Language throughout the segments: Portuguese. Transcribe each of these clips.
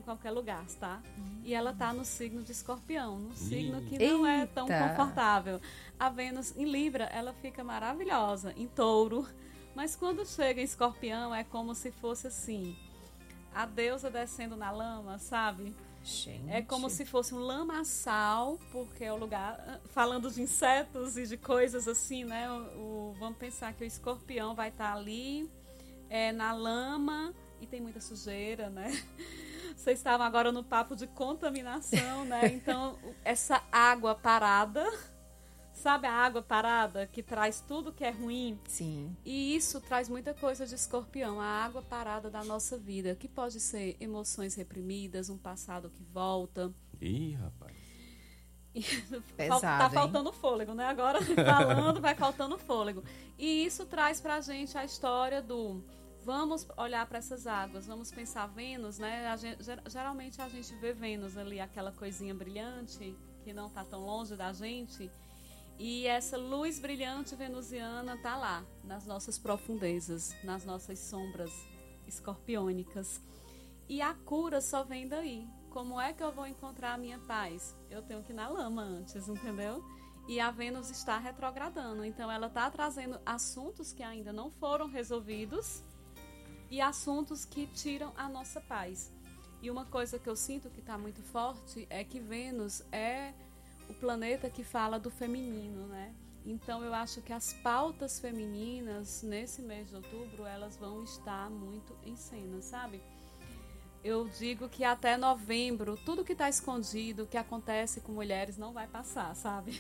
qualquer lugar, tá? E ela tá no signo de Escorpião, no signo que não é tão confortável. A Vênus em Libra, ela fica maravilhosa, em Touro, mas quando chega em Escorpião é como se fosse assim, a deusa descendo na lama, sabe? Gente. É como se fosse um lamaçal, porque é o lugar, falando de insetos e de coisas assim, né? Vamos pensar que o escorpião vai estar ali na lama e tem muita sujeira, né? Vocês estavam agora no papo de contaminação, né? Então, essa água parada, sabe a água parada que traz tudo que é ruim? Sim. E isso traz muita coisa de escorpião, a água parada da nossa vida, que pode ser emoções reprimidas, um passado que volta. Ih, rapaz. Pesado, tá faltando fôlego, né? Agora falando, vai faltando fôlego. E isso traz pra gente a história do... Vamos olhar para essas águas, vamos pensar Vênus, né? Geralmente a gente vê Vênus ali, aquela coisinha brilhante, que não tá tão longe da gente... E essa luz brilhante venusiana está lá, nas nossas profundezas, nas nossas sombras escorpiônicas. E a cura só vem daí. Como é que eu vou encontrar a minha paz? Eu tenho que ir na lama antes, entendeu? E a Vênus está retrogradando, então ela está trazendo assuntos que ainda não foram resolvidos e assuntos que tiram a nossa paz. E uma coisa que eu sinto que está muito forte é que Vênus é o planeta que fala do feminino, né? Então eu acho que as pautas femininas nesse mês de outubro elas vão estar muito em cena, sabe? Eu digo que até novembro tudo que está escondido, que acontece com mulheres não vai passar, sabe?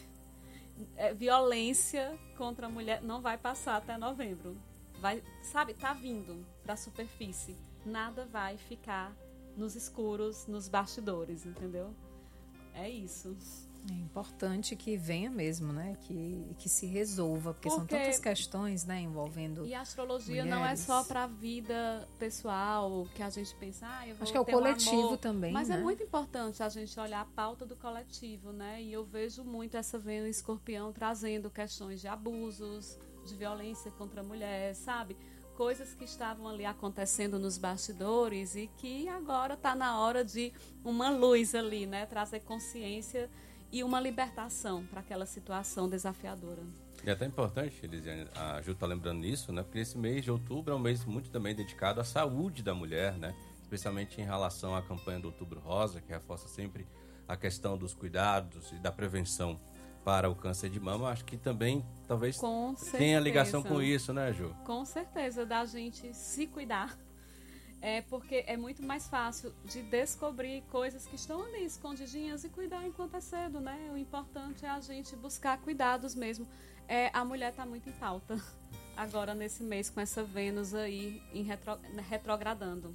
Violência contra a mulher não vai passar até novembro. Vai, sabe? Tá vindo para a superfície. Nada vai ficar nos escuros, nos bastidores, entendeu? É isso. É importante que venha mesmo, né? Que se resolva, porque são tantas questões, né, envolvendo. E a astrologia mulheres. Não é só para a vida pessoal, que a gente pensa, eu vou acho que é o ter coletivo um amor. também, mas né? é muito importante a gente olhar a pauta do coletivo, né? E eu vejo muito essa Vênus Escorpião trazendo questões de abusos, de violência contra a mulher, sabe? Coisas que estavam ali acontecendo nos bastidores e que agora está na hora de uma luz ali, né? Trazer consciência e uma libertação para aquela situação desafiadora. E é até importante, Elisiane, a Ju está lembrando nisso, né? Porque esse mês de outubro é um mês muito também dedicado à saúde da mulher, né? Especialmente em relação à campanha do Outubro Rosa, que reforça sempre a questão dos cuidados e da prevenção para o câncer de mama. Acho que também talvez tenha ligação com isso, né, Ju? Com certeza, da gente se cuidar. Porque é muito mais fácil de descobrir coisas que estão ali escondidinhas e cuidar enquanto é cedo, né? O importante é a gente buscar cuidados mesmo. A mulher está muito em pauta agora nesse mês com essa Vênus aí retrogradando.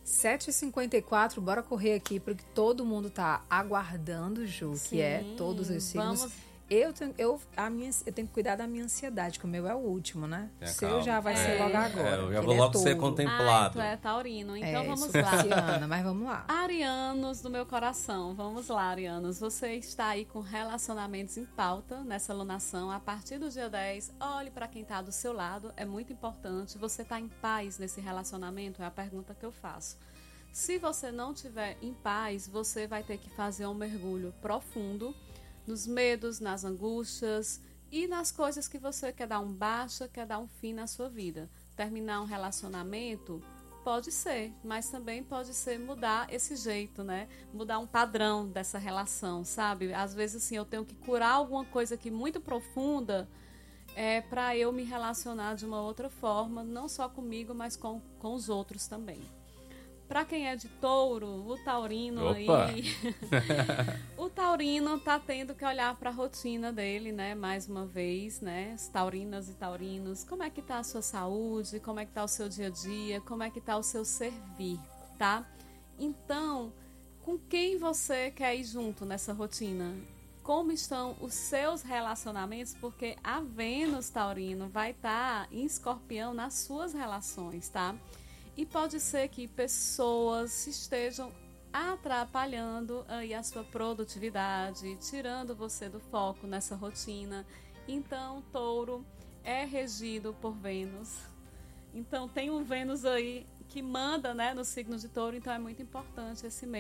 7h54, bora correr aqui porque todo mundo tá aguardando, Ju, Sim, que é todos os signos. Eu tenho que cuidar da minha ansiedade, que o meu é o último, né? O seu já vai ser logo agora. Eu já vou logo ser contemplado. Tu é taurino, então vamos lá. Pisciana, mas vamos lá. Arianos do meu coração, vamos lá, Arianos. Você está aí com relacionamentos em pauta nessa lunação. A partir do dia 10, olhe para quem está do seu lado, é muito importante. Você está em paz nesse relacionamento? É a pergunta que eu faço. Se você não estiver em paz, você vai ter que fazer um mergulho profundo nos medos, nas angústias e nas coisas que você quer dar um baixa, quer dar um fim na sua vida. Terminar um relacionamento pode ser, mas também pode ser mudar esse jeito, né? Mudar um padrão dessa relação, sabe? Às vezes, assim, eu tenho que curar alguma coisa aqui muito profunda para eu me relacionar de uma outra forma, não só comigo, mas com os outros também. Para quem é de touro, o taurino aí... o taurino tá tendo que olhar para a rotina dele, né? Mais uma vez, né? As taurinas e taurinos. Como é que tá a sua saúde? Como é que tá o seu dia a dia? Como é que tá o seu servir, tá? Então, com quem você quer ir junto nessa rotina? Como estão os seus relacionamentos? Porque a Vênus taurino vai estar em Escorpião nas suas relações, tá? E pode ser que pessoas estejam atrapalhando aí a sua produtividade, tirando você do foco nessa rotina. Então, touro é regido por Vênus. Então, tem um Vênus aí que manda, né, no signo de touro, então é muito importante esse mês.